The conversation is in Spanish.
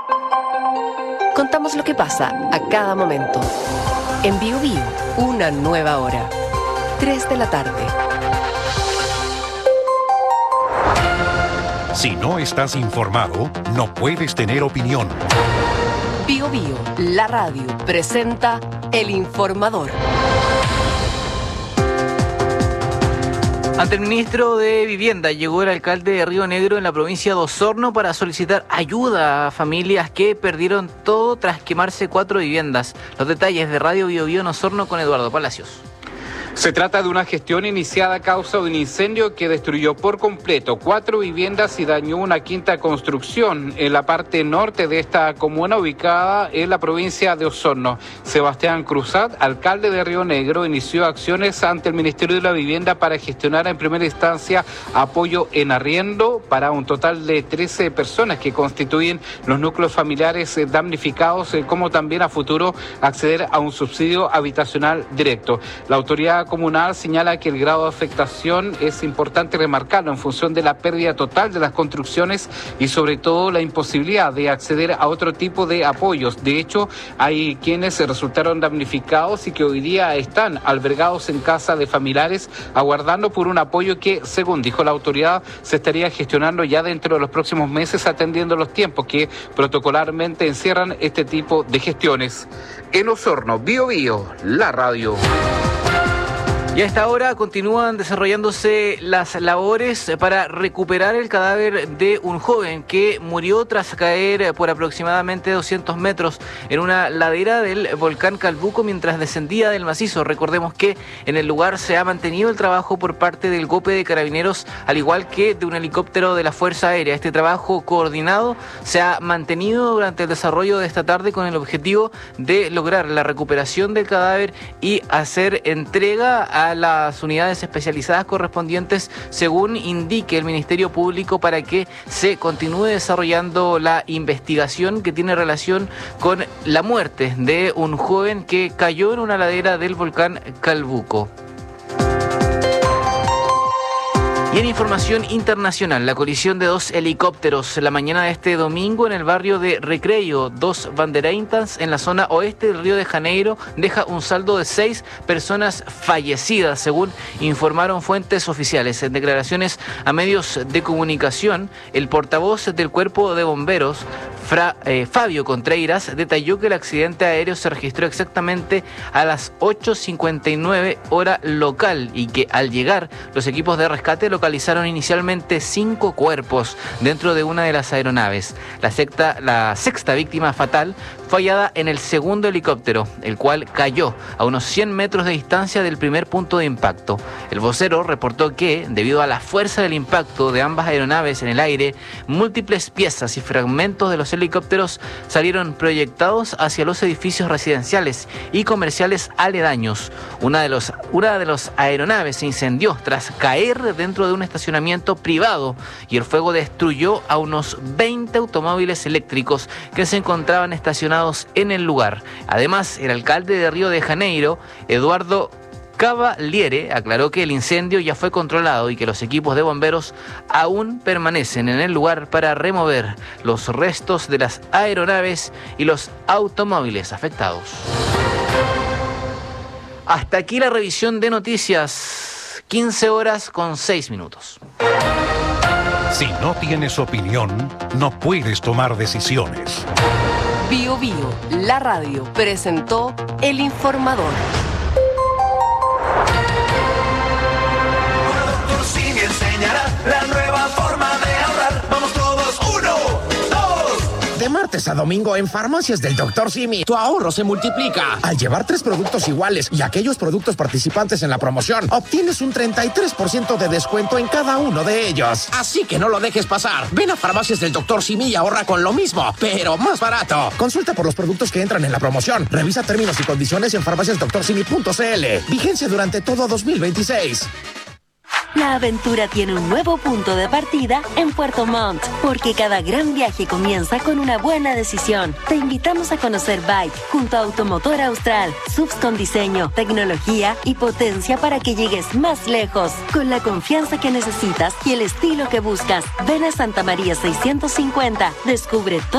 Contamos lo que pasa a cada momento. En Bio Bio, una nueva hora. 3 de la tarde. Si no estás informado, no puedes tener opinión. Bio Bio, la radio, presenta El Informador. Ante el ministro de Vivienda llegó el alcalde de Río Negro en la provincia de Osorno para solicitar ayuda a familias que perdieron todo tras quemarse 4 viviendas. Los detalles de Radio Bio Bio en Osorno con Eduardo Palacios. Se trata de una gestión iniciada a causa de un incendio que destruyó por completo 4 viviendas y dañó una quinta construcción en la parte norte de esta comuna ubicada en la provincia de Osorno. Sebastián Cruzat, alcalde de Río Negro, inició acciones ante el Ministerio de la Vivienda para gestionar en primera instancia apoyo en arriendo para un total de 13 personas que constituyen los núcleos familiares damnificados, como también a futuro acceder a un subsidio habitacional directo. La autoridad comunal señala que el grado de afectación es importante remarcarlo en función de la pérdida total de las construcciones y sobre todo la imposibilidad de acceder a otro tipo de apoyos. De hecho, hay quienes resultaron damnificados y que hoy día están albergados en casa de familiares aguardando por un apoyo que, según dijo la autoridad, se estaría gestionando ya dentro de los próximos meses, atendiendo los tiempos que protocolarmente encierran este tipo de gestiones. En Osorno, Bio Bio, la radio. Y a esta hora continúan desarrollándose las labores para recuperar el cadáver de un joven que murió tras caer por aproximadamente 200 metros en una ladera del volcán Calbuco mientras descendía del macizo. Recordemos que en el lugar se ha mantenido el trabajo por parte del GOPE de Carabineros, al igual que de un helicóptero de la Fuerza Aérea. Este trabajo coordinado se ha mantenido durante el desarrollo de esta tarde con el objetivo de lograr la recuperación del cadáver y hacer entrega a las unidades especializadas correspondientes, según indique el Ministerio Público, para que se continúe desarrollando la investigación que tiene relación con la muerte de un joven que cayó en una ladera del volcán Calbuco. Y en información internacional, la colisión de 2 helicópteros la mañana de este domingo en el barrio de Recreio dos Bandeirantes, en la zona oeste del Río de Janeiro, deja un saldo de 6 personas fallecidas, según informaron fuentes oficiales. En declaraciones a medios de comunicación, el portavoz del Cuerpo de Bomberos, Fabio Contreiras, detalló que el accidente aéreo se registró exactamente a las 8:59 hora local y que al llegar los equipos de rescate localizaron inicialmente 5 cuerpos dentro de una de las aeronaves. La sexta víctima fatal fue hallada en el segundo helicóptero, el cual cayó a unos 100 metros de distancia del primer punto de impacto. El vocero reportó que, debido a la fuerza del impacto de ambas aeronaves en el aire, múltiples piezas y fragmentos de los helicópteros salieron proyectados hacia los edificios residenciales y comerciales aledaños. Una de las aeronaves se incendió tras caer dentro de un estacionamiento privado y el fuego destruyó a unos 20 automóviles eléctricos que se encontraban estacionados en el lugar. Además, el alcalde de Río de Janeiro, Eduardo Cavaliere, aclaró que el incendio ya fue controlado y que los equipos de bomberos aún permanecen en el lugar para remover los restos de las aeronaves y los automóviles afectados. Hasta aquí la revisión de noticias, 15 horas con 6 minutos. Si no tienes opinión, no puedes tomar decisiones. Bio Bio, la radio, presentó El Informador. Doctor Simi enseñará la nueva forma de ahorrar. Vamos todos, 1, 2. De martes a domingo en Farmacias del Dr. Simi, tu ahorro se multiplica. Al llevar 3 productos iguales y aquellos productos participantes en la promoción, obtienes un 33% de descuento en cada uno de ellos. Así que no lo dejes pasar. Ven a Farmacias del Dr. Simi y ahorra con lo mismo, pero más barato. Consulta por los productos que entran en la promoción. Revisa términos y condiciones en farmaciasdoctorsimi.cl. Vigencia durante todo 2026. La aventura tiene un nuevo punto de partida en Puerto Montt, porque cada gran viaje comienza con una buena decisión. Te invitamos a conocer Bike junto a Automotor Austral, subs con diseño, tecnología y potencia para que llegues más lejos, con la confianza que necesitas y el estilo que buscas. Ven a Santa María 650, descubre todo.